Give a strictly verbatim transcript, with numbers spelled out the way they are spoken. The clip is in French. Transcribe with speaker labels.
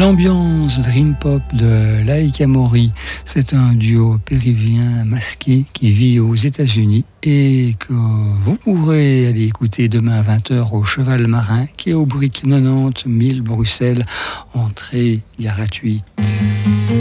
Speaker 1: L'ambiance dream pop de Laïka Mori, c'est un duo péruvien masqué qui vit aux États-Unis et que vous pourrez aller écouter demain à vingt heures au Cheval Marin qui est au Brick quatre-vingt-dix mille Bruxelles, entrée gratuite.